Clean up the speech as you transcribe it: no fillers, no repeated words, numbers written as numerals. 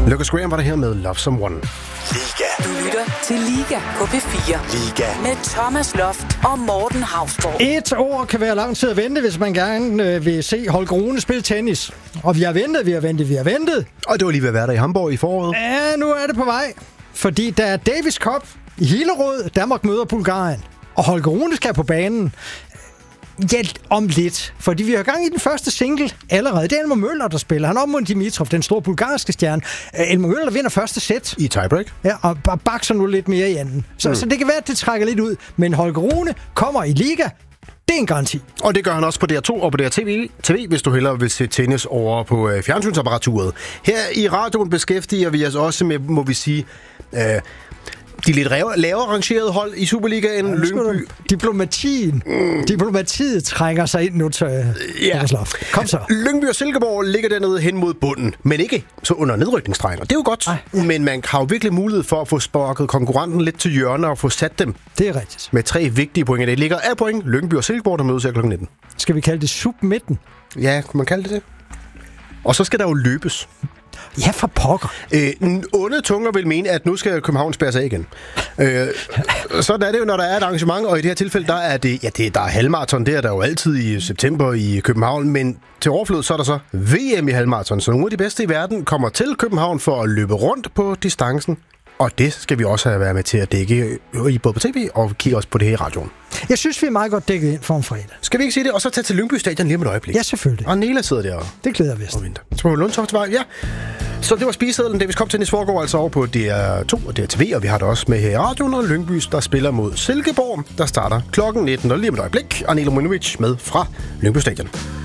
Lucas Graham var der her med Love Someone. Liga. Du lytter til Liga på P4. Liga. Med Thomas Loft og Morten Hausborg. Et år kan være lang tid at vente, hvis man gerne vil se Holger Rune spille tennis. Og vi har ventet. Og det var lige ved at være der i Hamburg i foråret. Ja, nu er det på vej. Fordi der er Davis Cup i Hillerød. Danmark møder Bulgarien. Og Holger Rune skal på banen. Ja, om lidt. Fordi vi har gang i den første single allerede. Det er Elmer Møller, der spiller. Han er op mod Dimitrov, den store bulgarske stjerne. Elmer Møller vinder første sæt. I tiebreak. Ja, og bakser nu lidt mere i anden. Så det kan være, at det trækker lidt ud. Men Holger Rune kommer i liga. Det er en garanti. Og det gør han også på DR2 og på DR TV, hvis du hellere vil se tennis over på fjernsynsapparaturet. Her i radioen beskæftiger vi os også med, må vi sige, de lidt lavere rangerede hold i Superligaen. Lyngby. Diplomatiet trænger sig ind nu til Kom så. Lyngby og Silkeborg ligger dernede hen mod bunden, men ikke så under nedrykningsstregen. Og det er jo godt, men man har jo virkelig mulighed for at få sparket konkurrenten lidt til hjørne og få sat dem. Det er rigtigt. Med 3 vigtige point. Det ligger af point. Lyngby og Silkeborg, der mødes her kl. 19. Skal vi kalde det submidten? Ja, kunne man kalde det? Og så skal der jo løbes. Ja, for pokker. Onde tunger vil mene, at nu skal København spærre sig igen. Sådan er det jo, når der er et arrangement, og i det her tilfælde, der er der er halvmarathon, det er der jo altid i september i København, men til overflod, så er der så VM i halvmarathon, så nogle af de bedste i verden kommer til København for at løbe rundt på distancen, og det skal vi også have været med til at dække både på tv og kigge også på det her i radioen. Jeg synes, vi er meget godt dækket ind for en fredag. Skal vi ikke sige det? Og så tage til Lyngby Stadion lige om et øjeblik. Ja, selvfølgelig. Og Nela sidder der. Det glæder vi os. Og venter. Så på Lundtoftvej, ja. Så det var spisesedlen. Davis Cup Tennis foregår altså over på DR2 og DR TV, og vi har det også med her i radioen, og Lyngby, der spiller mod Silkeborg, der starter klokken 19. Og lige om et øjeblik, Anela Mojnovic med fra Lyngby Stadion.